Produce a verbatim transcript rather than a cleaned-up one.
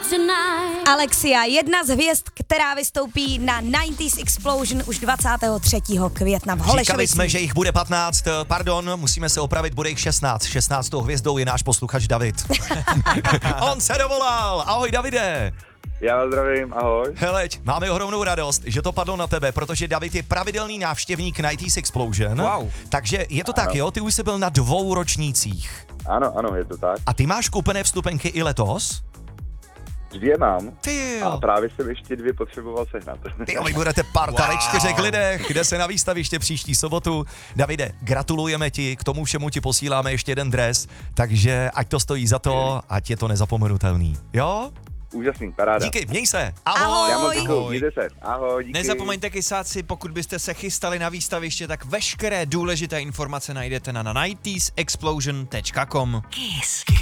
Alexia, jedna z hvězd, která vystoupí na devadesátých Explosion už dvacátého třetího května v Holešovicích. Říkali jsme, že jich bude patnáct, pardon, musíme se opravit, bude jich šestnáct. šestnáctou hvězdou je náš posluchač David. On se dovolal, ahoj Davide. Já vás zdravím, ahoj. Heleď, máme ohromnou radost, že to padlo na tebe, protože David je pravidelný návštěvník devadesátých Explosion. Wow. Takže je to Ano. tak, jo? Ty už jsi byl na dvou ročnících. Ano, ano, je to tak. A ty máš koupené vstupenky i letos? Dvě mám. Ty A jo. právě jsem ještě dvě potřeboval sehnat. Ty jo, vy budete parta ve Wow. čtyřech lidech, kde se na výstaviště příští sobotu. Davide, gratulujeme ti, k tomu všemu ti posíláme ještě jeden dres, takže ať to stojí za to, ať je to nezapomenutelný. Jo? Úžasný, paráda. Díky, měj se. Ahoj. Já moc děkuju, Ahoj. mějte se. Ahoj, díky. Nezapomeňte kysáci, pokud byste se chystali na výstaviště, tak veškeré důležité informace najdete na devadesát explosion tečka com. Kiss.